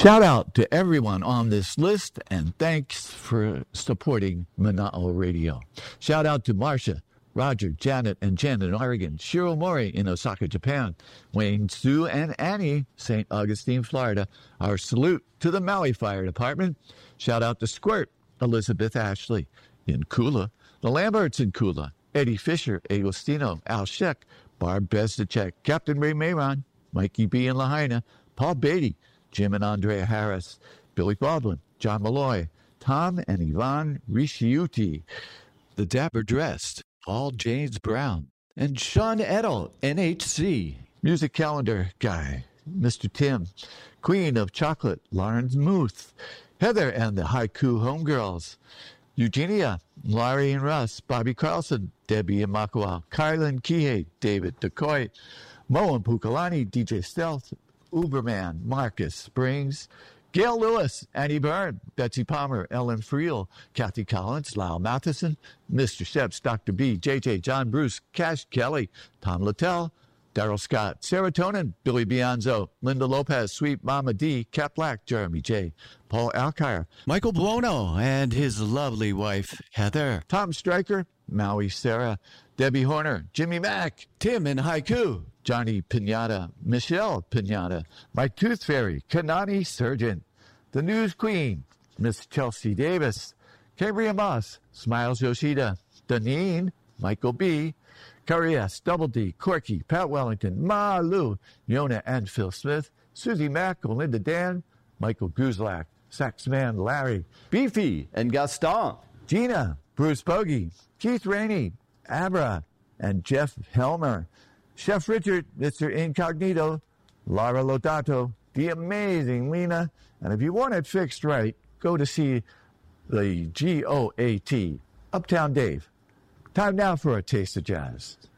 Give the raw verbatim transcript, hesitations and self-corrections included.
Shout out to everyone on this list, and thanks for supporting Mana'o Radio. Shout out to Marcia, Roger, Janet, and Jen in Oregon, Shiro Mori in Osaka, Japan, Wayne, Sue, and Annie, Saint Augustine, Florida. Our salute to the Maui Fire Department. Shout out to Squirt, Elizabeth Ashley in Kula, the Lamberts in Kula, Eddie Fisher, Agostino, Al Sheck, Barb Bezdacek, Captain Ray Mayron, Mikey B. in Lahaina, Paul Beatty, Jim and Andrea Harris, Billy Baldwin, John Malloy, Tom and Yvonne Risciuti, the Dapper Dressed, Paul James Brown, and Sean Edel, N H C, Music Calendar Guy, Mister Tim, Queen of Chocolate, Lawrence Muth, Heather and the Haiku Homegirls, Eugenia, Laurie and Russ, Bobby Carlson, Debbie and Makua, Kylan Kihei, David Decoy, Mo and Pukalani, D J Stealth, Uberman, Marcus Springs, Gail Lewis, Annie Byrne, Betsy Palmer, Ellen Friel, Kathy Collins, Lyle Matheson, Mister Sheps, Doctor B, J J, John Bruce, Cash Kelly, Tom Littell, Daryl Scott, Serotonin, Billy Bianzo, Linda Lopez, Sweet Mama D, Cat Black, Jeremy J, Paul Alkire, Michael Buono, and his lovely wife, Heather, Tom Stryker, Maui Sarah, Debbie Horner, Jimmy Mack, Tim in Haiku, Johnny Pinata, Michelle Pinata, My Tooth Fairy, Kanani Surgeon, The News Queen, Miss Chelsea Davis, Cambria Moss, Smiles Yoshida, Danine, Michael B., Curry S., Double D, Corky, Pat Wellington, Ma Lou, Yona and Phil Smith, Susie Mack, Olinda Dan, Michael Guzlak, Saxman Larry, Beefy and Gaston, Gina, Bruce Bogey, Keith Rainey, Abra, and Jeff Helmer, Chef Richard, Mister Incognito, Laura Lodato, the amazing Lena, and if you want it fixed right, go to see the G O A T, Uptown Dave. Time now for a taste of jazz.